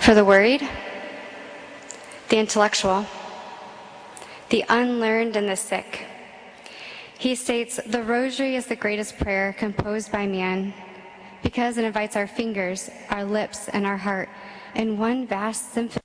For the worried, the intellectual, the unlearned, and the sick. He states, "The rosary is the greatest prayer composed by man because it invites our fingers, our lips, and our heart in one vast symphony